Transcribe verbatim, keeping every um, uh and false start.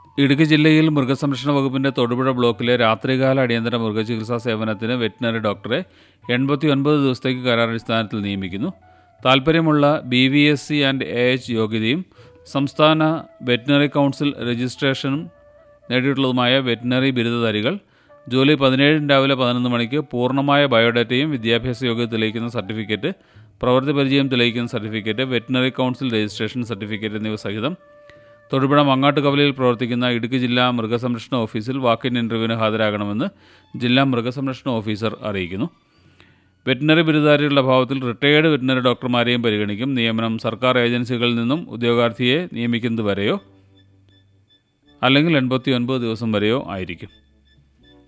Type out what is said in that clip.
ഇടുക്കി ജില്ലയിൽ മൃഗസംരക്ഷണ വകുപ്പിൻ്റെ തൊടുപുഴ ബ്ലോക്കിലെ രാത്രികാല അടിയന്തര മൃഗചികിത്സാ സേവനത്തിന് വെറ്റിനറി ഡോക്ടറെ എൺപത്തി ഒൻപത് ദിവസത്തേക്ക് കരാറടിസ്ഥാനത്തിൽ നിയമിക്കുന്നു. താൽപ്പര്യമുള്ള B V S C and A H യോഗ്യതയും സംസ്ഥാന വെറ്റിനറി കൗൺസിൽ രജിസ്ട്രേഷനും നേടിയിട്ടുള്ളതുമായ വെറ്റിനറി ബിരുദധാരികൾ ജൂലൈ പതിനേഴിന് രാവിലെ പതിനൊന്ന് മണിക്ക് പൂർണ്ണമായ ബയോഡാറ്റയും വിദ്യാഭ്യാസ യോഗ്യത തെളിയിക്കുന്ന സർട്ടിഫിക്കറ്റ്, പ്രവൃത്തി പരിചയം തെളിയിക്കുന്ന certificate, veterinary council registration certificate എന്നിവ സഹിതം തൊടുപുഴ മങ്ങാട്ടുകവലയിൽ പ്രവർത്തിക്കുന്ന ഇടുക്കി ജില്ലാ മൃഗസംരക്ഷണ ഓഫീസിൽ വാക്കിൻ ഇൻ്റർവ്യൂവിന് ഹാജരാകണമെന്ന് ജില്ലാ മൃഗസംരക്ഷണ ഓഫീസർ അറിയിക്കുന്നു. വെറ്റിനറി ബിരുദധാരികളുടെ അഭാവത്തിൽ റിട്ടയേർഡ് വെറ്റിനറി ഡോക്ടർമാരെയും പരിഗണിക്കും. നിയമനം സർക്കാർ ഏജൻസികളിൽ നിന്നും ഉദ്യോഗാർത്ഥിയെ നിയമിക്കുന്നത് വരെയോ അല്ലെങ്കിൽ എൺപത്തി ഒൻപത് ദിവസം വരെയോ ആയിരിക്കും.